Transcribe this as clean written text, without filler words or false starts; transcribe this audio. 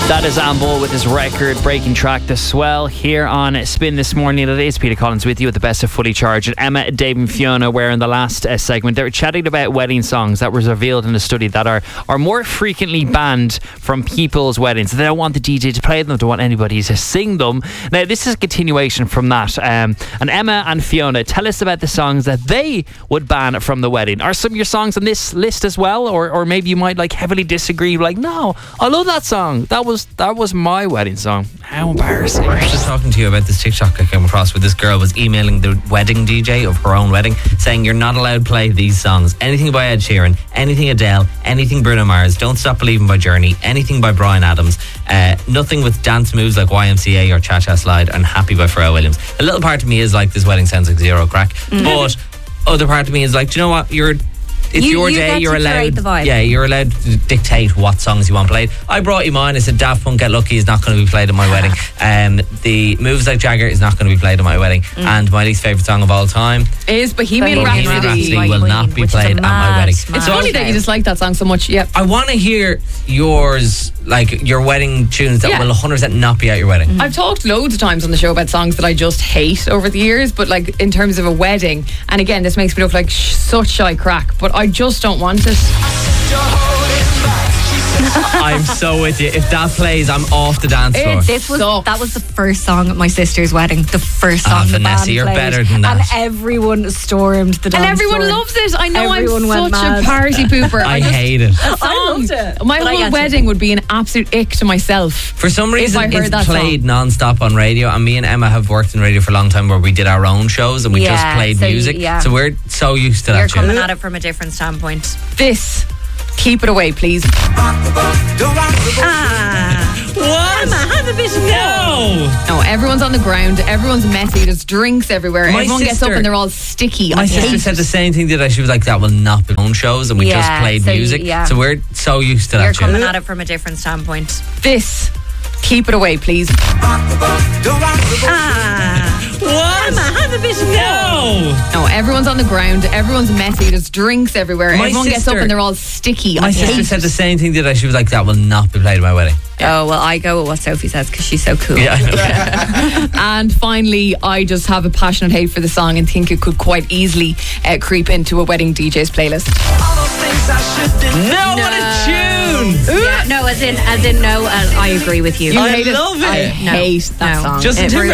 That is Amble with his record-breaking track, The Swell, here on Spin this morning. It is Peter Collins with you at the best of Fully Charged. And Emma, Dave and Fiona were in the last segment. They were chatting about wedding songs that was revealed in a study that are more frequently banned from people's weddings. They don't want the DJ to play them, they don't want anybody to sing them. Now, this is a continuation from that. And Emma and Fiona, tell us about the songs that they would ban from the wedding. Are some of your songs on this list as well? Or maybe you might heavily disagree, no, I love that song. That was my wedding song. How embarrassing. I was just talking to you about this TikTok I came across where this girl was emailing the wedding DJ of her own wedding saying you're not allowed to play these songs. Anything by Ed Sheeran, anything Adele, anything Bruno Mars, Don't Stop Believing by Journey, anything by Bryan Adams, nothing with dance moves like YMCA or Cha Cha Slide, and Happy by Pharrell Williams. A little part of me is this wedding sounds like zero crack, but other part of me is do you know what, it's your day, you're allowed the vibe. Yeah, you're allowed to dictate what songs you want played. I brought you mine. I said Daft Punk Get Lucky is not going to be played at my wedding. The Moves Like Jagger is not going to be played at my wedding. And my least favourite song of all time is Bohemian Rhapsody. Will not be played at my wedding. It's funny that you just like that song so much. Yep. I want to hear yours, your wedding tunes that will 100% not be at your wedding. I've talked loads of times on the show about songs that I just hate over the years, but in terms of a wedding, and again, this makes me look like such shy crack, but I just don't want it. I'm so with you. If that plays, I'm off the dance floor. That was the first song at my sister's wedding. The first song. Vanessa, you're better than that. And everyone stormed the dance floor. And everyone loves it. I know I'm such a party pooper. I hate it. I loved it. My whole wedding would be an absolute ick to myself. For some reason, it's played non-stop on radio, and me and Emma have worked in radio for a long time where we did our own shows and we just played music. So we're so used to that. You're coming at it from a different standpoint. Keep it away, please. What? Emma, have a bit of No, everyone's on the ground. Everyone's messy. There's drinks everywhere. Everyone gets up and they're all sticky. My sister said the same thing. She was like, that will not be on shows, and we just played music. So we're so used to that. You're coming at it from a different standpoint. Keep it away, please. What? Emma, have a bit of No, everyone's on the ground. Everyone's messy. There's drinks everywhere. Everyone gets up and they're all sticky. My sister said the same thing. She was like, that will not be played at my wedding. Oh, well, I go with what Sophie says because she's so cool. Yeah, I know. And finally, I just have a passionate hate for the song and think it could quite easily creep into a wedding DJ's playlist. What a tune! Yeah, no, as in no, I agree with you. I love it. I hate that song. Justin Timberlake